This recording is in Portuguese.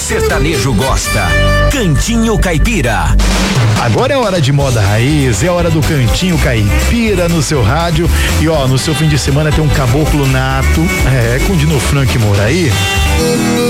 sertanejo gosta. Cantinho Caipira. Agora é hora de moda raiz, é hora do Cantinho Caipira no seu rádio. E no seu fim de semana tem um caboclo nato, com Dino Frank Moraí.